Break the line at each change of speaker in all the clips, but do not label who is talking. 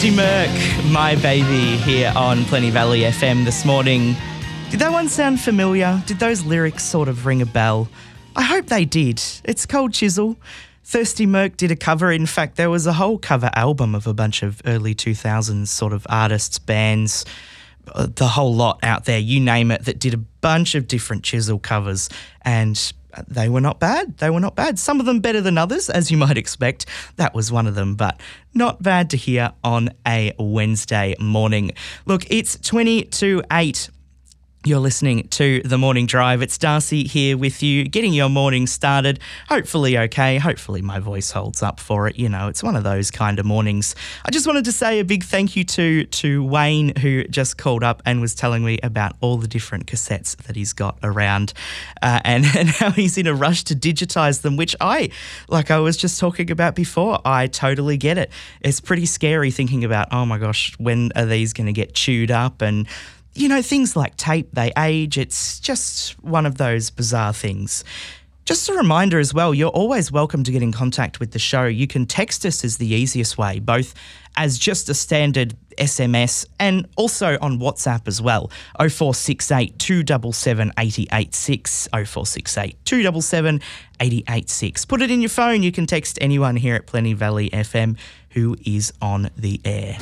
Merck, My Baby, here on Plenty Valley FM this morning. Did that one sound familiar? Did those lyrics sort of ring a bell? I hope they did. It's Cold Chisel. Thirsty Merc did a cover. In fact, there was a whole cover album of a bunch of early 2000s sort of artists, bands, the whole lot out there, you name it, that did a bunch of different Chisel covers, and they were not bad. They were not bad. Some of them better than others, as you might expect. That was one of them, but not bad to hear on a Wednesday morning. Look, it's 20 to 8. You're listening to The Morning Drive. It's Darcy here with you, getting your morning started. Hopefully okay. Hopefully my voice holds up for it. You know, it's one of those kind of mornings. I just wanted to say a big thank you to Wayne, who just called up and was telling me about all the different cassettes that he's got around and how he's in a rush to digitise them, which like I was just talking about before, I totally get it. It's pretty scary thinking about, oh my gosh, when are these going to get chewed up? And you know, things like tape, they age. It's just one of those bizarre things. Just a reminder as well, you're always welcome to get in contact with the show. You can text us as the easiest way, both as just a standard SMS and also on WhatsApp as well. 0468 277 886, 0468 277 886. Put it in your phone. You can text anyone here at Plenty Valley FM who is on the air.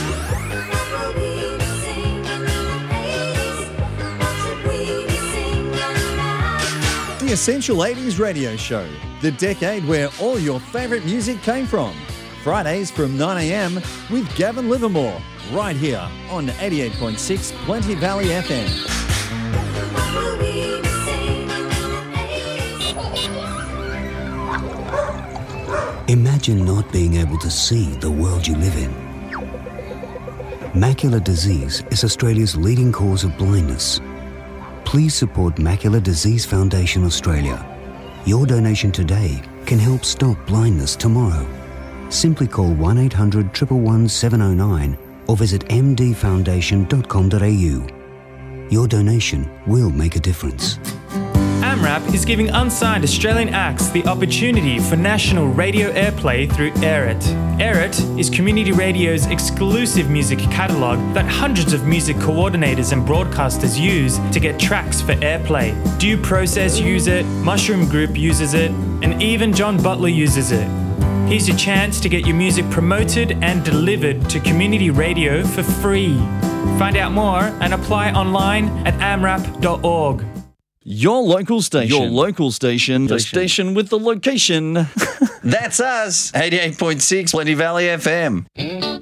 The Essential 80s Radio Show, the decade where all your favourite music came from. Fridays from 9am with Gavin Livermore, right here on 88.6 Plenty Valley FM.
Imagine not being able to see the world you live in. Macular disease is Australia's leading cause of blindness. Please support Macular Disease Foundation Australia. Your donation today can help stop blindness tomorrow. Simply call 1800 111 709 or visit mdfoundation.com.au. Your donation will make a difference.
AMRAP is giving unsigned Australian acts the opportunity for national radio airplay through AirIt. AirIt is community radio's exclusive music catalogue that hundreds of music coordinators and broadcasters use to get tracks for airplay. Due Process use it, Mushroom Group uses it, and even John Butler uses it. Here's your chance to get your music promoted and delivered to community radio for free. Find out more and apply online at amrap.org.
Your local station. Your local station. The station with the location.
That's us. 88.6 Plenty Valley FM.